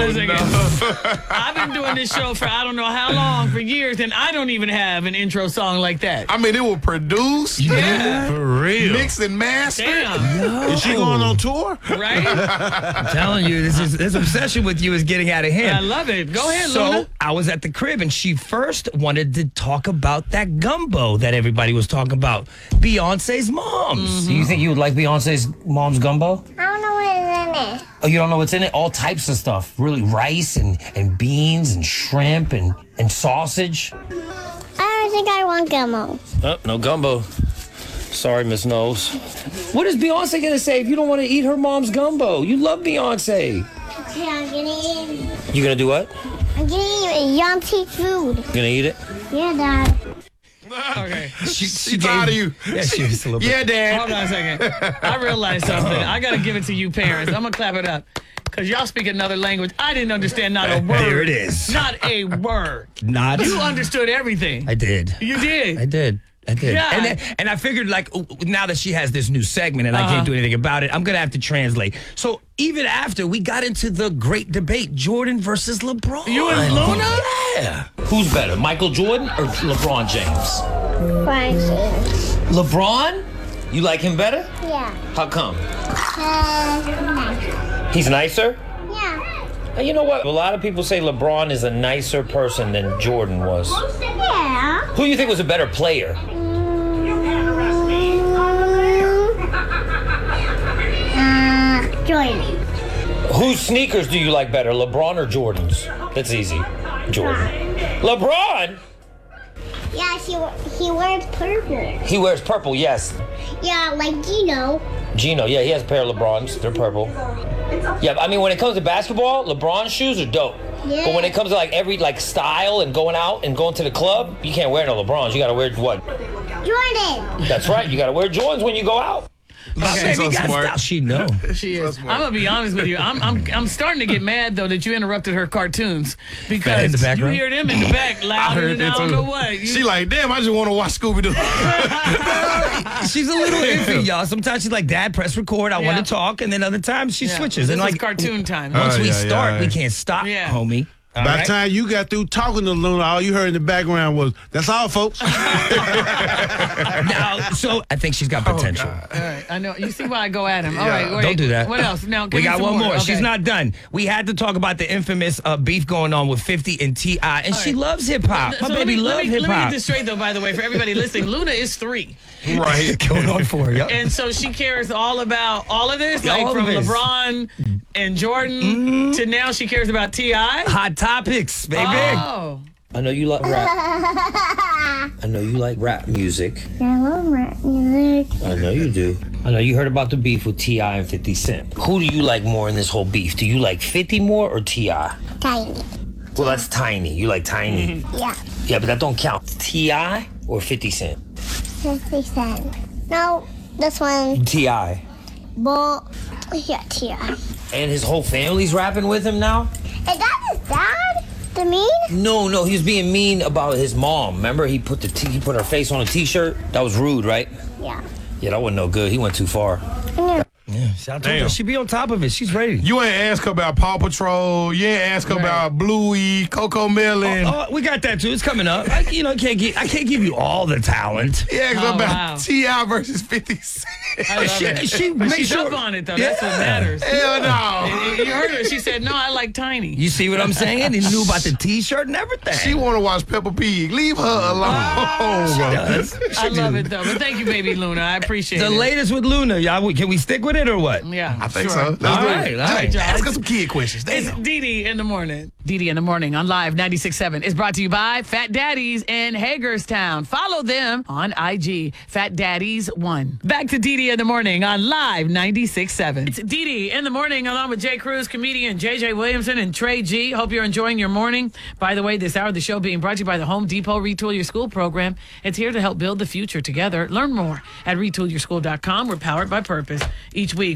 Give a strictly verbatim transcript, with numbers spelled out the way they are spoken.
on a second. I've been doing this show for I don't know how long, for years, and I don't even have an intro song like that. I mean, it was produced, Yeah. For real. mixed and mastered. Damn. Is she going on tour? Right? I'm telling you, this is this obsession with you is getting out of hand. I love it. Go ahead, So Luna. I was at the crib and she first wanted to talk about that gumbo that everybody was talking about. Beyonce's mom's. Do you think you would like Beyonce's mom's gumbo? I don't know what is in it. Oh, you don't know what's in it? All types of stuff. Really, rice and, and beans and shrimp and, and sausage. I don't think I want gumbo. Oh, no gumbo. Sorry, Miss Nose. What is Beyonce gonna say if you don't want to eat her mom's gumbo? You love Beyonce. Okay, I'm gonna eat. You gonna do what? I'm gonna eat Yum-T food. You gonna eat it? Yeah, Dad. Okay. She, She tired of you. Yeah, she was a little bit. Yeah, Dad. Hold on a second. I realized something. I got to give it to you parents. I'm going to clap it up. Because y'all speak another language. I didn't understand not a word. There it is. Not a word. Not. You understood everything. I did. You did. I did. I did. Yeah. And, then- and I figured, like, now that she has this new segment and I Uh-huh. can't do anything about it, I'm going to have to translate. So even after we got into the great debate, Jordan versus LeBron. You and Luna? Yeah. Who's better, Michael Jordan or LeBron James? Francis. LeBron? You like him better? Yeah. How come? Uh, He's nicer? yeah. And you know what? A lot of people say LeBron is a nicer person than Jordan was. Yeah. Who do you think was a better player? Uh, Jordan. Whose sneakers do you like better, LeBron or Jordan's? That's easy. Jordan. LeBron? Yeah, he, he wears purple. He wears purple, yes. Yeah, like Gino. Gino, yeah, he has a pair of LeBrons. They're purple. Yeah, I mean, when it comes to basketball, LeBron's shoes are dope. Yeah. But when it comes to like every like style and going out and going to the club, you can't wear no LeBrons. You gotta wear what? Jordan. That's right. You gotta wear Jordans when you go out. Baby so got smart. style. She know. She is. smart. I'm gonna be honest with you. I'm I'm I'm starting to get mad though that you interrupted her cartoons In because the you background? hear them in the back louder than I don't know what. You- She like, damn, I just want to watch Scooby Doo. She's a little iffy, y'all. Sometimes she's like, Dad, press record. I Yeah. want to talk. And then other times she Yeah. switches. This and is like cartoon time. Once Oh, we yeah, start, yeah. we can't stop, Yeah. homie. All By the right? time you got through talking to Luna, all you heard in the background was, that's all, folks. Now, so I think she's got potential. All right, I know. You see why I go at him. All right, wait. Don't do that. What else? Now, give we me got some one more. Okay. She's not done. We had to talk about the infamous uh, beef going on with fifty and T I, and she right. loves hip hop. My So let baby me, loves let me, hip Let me get hop. this straight, though, by the way, for everybody listening. Luna is three. Right. Going on for her. Yep. And so she cares all about all of this, Yeah, like all from of this. LeBron and Jordan to now she cares about T I. Hot topics, baby. Oh. I know you like rap. I know you like rap music. I love rap music. I know you do. I know you heard about the beef with T I and fifty Cent. Who do you like more in this whole beef? Do you like fifty more or T I? Tiny. Well, that's Tiny. You like Tiny. Yeah. Yeah, but that don't count. T I or fifty Cent? fifty cent. No, this one. T I. But, yeah, T I. And his whole family's rapping with him now? Is that his dad? The mean? No, no, he was being mean about his mom. Remember, he put the t- he put her face on a T-shirt. That was rude, right? Yeah. Yeah, that wasn't no good. He went too far. I Yeah, shout out to her. Damn. She be on top of it. She's ready. You ain't ask her about Paw Patrol. You ain't ask her Right. about Bluey, Coco Melon. Oh, we got that too. It's coming up. I, you know, can't give, I can't give you all the talent. You asked her Oh, about wow. T I versus fifty Cent. I love She- it. she but makes she's sure- up on it, though. That's what Yeah. matters. Hell no. You heard her. She said, no, I like Tiny. You see what I'm saying? And knew about the T-shirt and everything. She want to watch Peppa Pig. Leave her alone, bro. does. I love it, though. But thank you, baby Luna. I appreciate The it. latest with Luna, y'all. Can we stick with it or what? Yeah. I think sure. so. Let's All do right, it. all right. Ask her some kid questions. It's Damn. Dee Dee in the morning. Dee Dee in the morning on Live ninety-six point seven is brought to you by Fat Daddies in Hagerstown. Follow them on I G, Fat Daddies one. Back to Dee Dee in the morning on Live ninety-six point seven. It's Dee Dee in the morning along with Jay Cruz, comedian J J Williamson, and Trey G. Hope you're enjoying your morning. By the way, this hour of the show being brought to you by the Home Depot Retool Your School program. It's here to help build the future together. Learn more at retool your school dot com. We're powered by purpose. Each week,